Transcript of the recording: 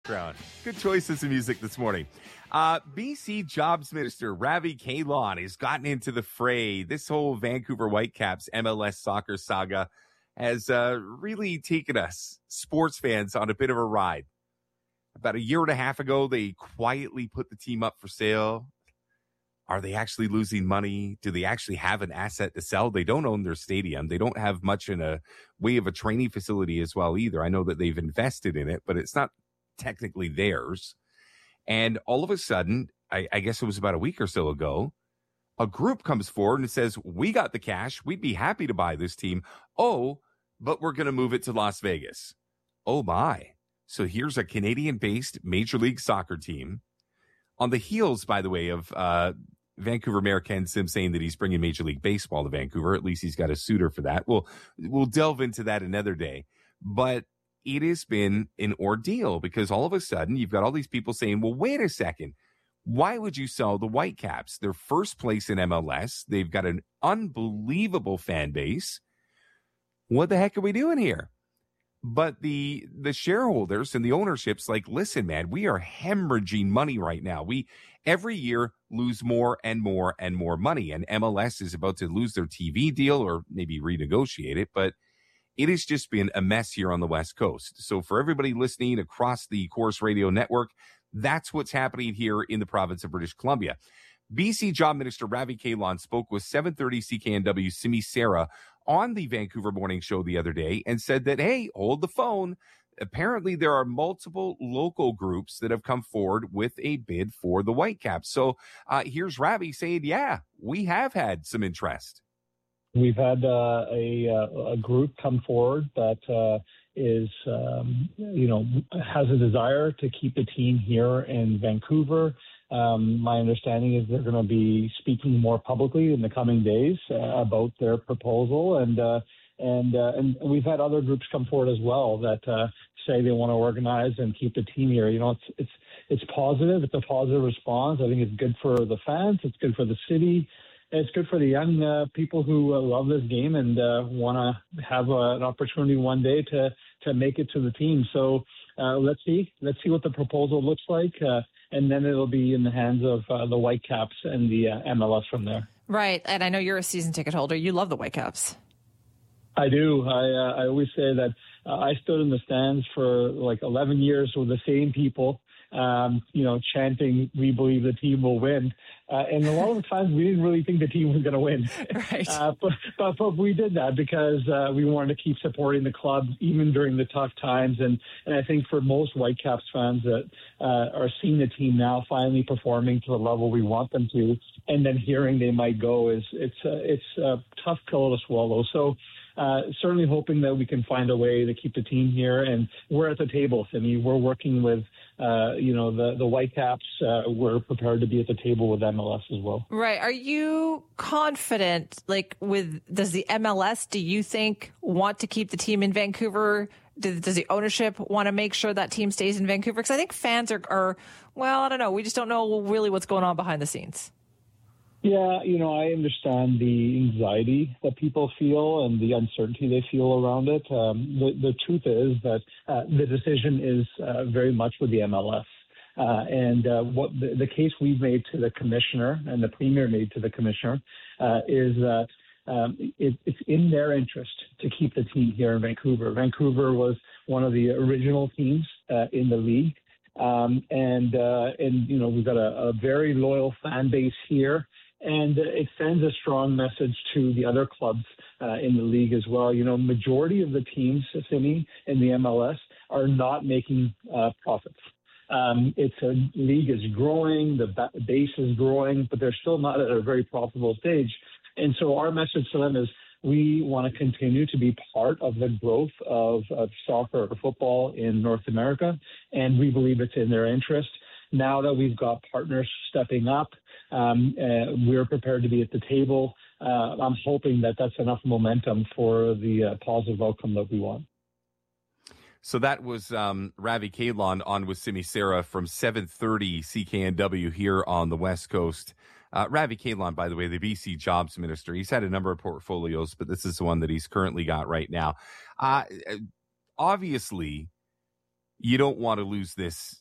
Good choices of music this morning. BC Jobs Minister Ravi Kahlon has gotten into the fray. This whole Vancouver Whitecaps MLS soccer saga has really taken us sports fans on a bit of a ride. About a year and a half ago, they quietly put the team up for sale. Are they actually losing money? Do they actually have an asset to sell? They don't own their stadium. They don't have much in a way of a training facility as well either. I know that they've invested in it, but it's not technically theirs. And all of a sudden, I guess it was about a week or so ago, a group comes forward and says, we got the cash. We'd be happy to buy this team. Oh, but we're going to move it to Las Vegas. Oh, my. So here's a Canadian-based Major League Soccer team on the heels, by the way, of Vancouver Mayor Ken Sim saying that he's bringing Major League Baseball to Vancouver. At least he's got a suitor for that. We'll delve into that another day. But it has been an ordeal because all of a sudden you've got all these people saying, well, wait a second. Why would you sell the Whitecaps? They're first place in MLS. They've got an unbelievable fan base. What the heck are we doing here? But the shareholders and the ownership's like, listen, man, we are hemorrhaging money right now. We every year lose more and more and more money. And MLS is about to lose their TV deal or maybe renegotiate it. But it has just been a mess here on the West Coast. So for everybody listening across the Corus Radio network, that's what's happening here in the province of British Columbia. BC Job Minister Ravi Kahlon spoke with 730 CKNW Simi Sarah on the Vancouver Morning Show the other day and said that, hey, hold the phone. Apparently there are multiple local groups that have come forward with a bid for the Whitecaps. So here's Ravi saying, yeah, we have had some interest. We've had a group come forward that has a desire to keep the team here in Vancouver. My understanding is they're going to be speaking more publicly in the coming days about their proposal, and we've had other groups come forward as well that say they want to organize and keep the team here. You know, it's positive. It's a positive response. I think it's good for the fans. It's good for the city. It's good for the young people who love this game and want to have an opportunity one day to make it to the team. So let's see what the proposal looks like, and then it'll be in the hands of the Whitecaps and the MLS from there. Right, and I know you're a season ticket holder. You love the Whitecaps. I do. I always say that I stood in the stands for like 11 years with the same people, chanting, "We believe the team will win." And a lot of the times we didn't really think the team was going to win. Right. But we did that because we wanted to keep supporting the club even during the tough times. And I think for most Whitecaps fans that are seeing the team now finally performing to the level we want them to, and then hearing they might go, it's a tough pill to swallow. So certainly hoping that we can find a way to keep the team here. And we're at the table. I mean, we're working with, the Whitecaps. We're prepared to be at the table with MLS as well. Right. Are you confident, does the MLS, do you think, want to keep the team in Vancouver? Does the ownership want to make sure that team stays in Vancouver? Because I think fans are, I don't know. We just don't know really what's going on behind the scenes. Yeah, I understand the anxiety that people feel and the uncertainty they feel around it. The truth is that the decision is very much with the MLS. And what the case we've made to the commissioner and the premier made to the commissioner is that it's in their interest to keep the team here in Vancouver. Vancouver was one of the original teams in the league. And we've got a very loyal fan base here. And it sends a strong message to the other clubs in the league as well. Majority of the teams, Simi, in the MLS are not making profits. It's a league is growing, the base is growing, but they're still not at a very profitable stage. And so our message to them is we want to continue to be part of the growth of soccer or football in North America, and we believe it's in their interest. Now that we've got partners stepping up, we're prepared to be at the table. I'm hoping that that's enough momentum for the positive outcome that we want. So that was Ravi Kahlon on with Simi Sarah from 730 CKNW here on the West Coast. Ravi Kahlon, by the way, the BC Jobs Minister. He's had a number of portfolios, but this is the one that he's currently got right now. Obviously, you don't want to lose this